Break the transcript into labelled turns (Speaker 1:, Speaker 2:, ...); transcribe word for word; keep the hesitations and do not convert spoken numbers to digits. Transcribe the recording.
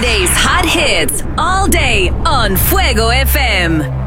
Speaker 1: Friday's hot hits all day on Fuego F M.